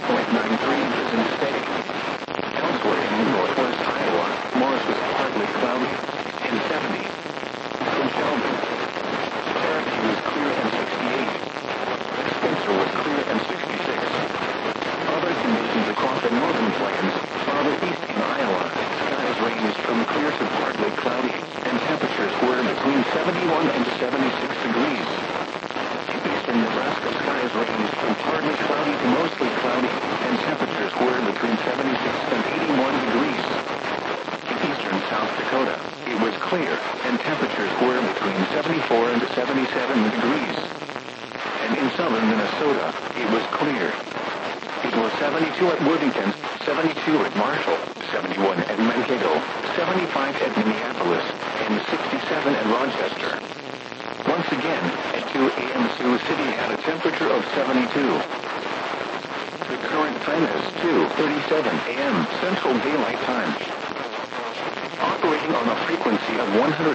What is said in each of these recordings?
inches and steady. Elsewhere in northwest Iowa, Morris was partly cloudy and 70. In Sheldon, Syracuse clear and 68. Spencer was clear and 66. Other conditions across the northern plains, farther east in Iowa, skies ranged from clear to partly cloudy, and temperatures were between 71 and 76 degrees. In eastern Nebraska, skies ranged from partly cloudy to mostly cloudy, and temperatures were between 76 and 81 degrees. In eastern South Dakota, it was clear, and temperatures were between 74 and 77 degrees. And in southern Minnesota, it was clear. It was 72 at Worthington, 72 at Marshall, 71 at Mankato, 75 at Minneapolis, and 67 at Rochester. Once again, at 2 a.m. Sioux City had a temperature of 72. The current time is 2:37 a.m. Central Daylight Time. Operating on a frequency of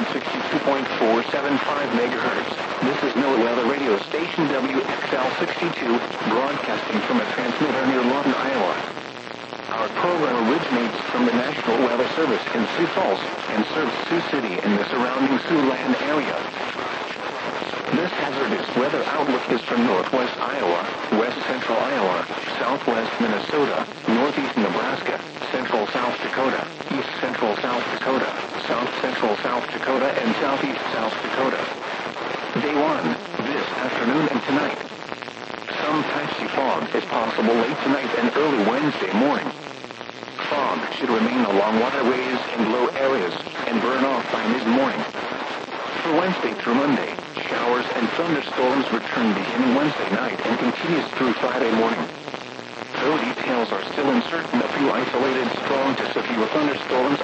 162.475 megahertz, this is NOAA Weather Radio Station WXL62, broadcasting from a transmitter near Lawton, Iowa. Our program originates from the National Weather Service in Sioux Falls and serves Sioux City and the surrounding Siouxland area. This hazardous weather outlook is from northwest Iowa, west central Iowa, southwest Minnesota, northeast Nebraska, central South Dakota, east central South Dakota, south central South Dakota, and southeast South Dakota. Day 1, this afternoon and tonight. Some patchy fog is possible late tonight and early Wednesday morning. Fog should remain along waterways and low areas and burn off by mid-morning. For Wednesday through Monday, showers and thunderstorms return beginning Wednesday night and continues through Friday morning. Though details are still uncertain, a few isolated strong to severe thunderstorms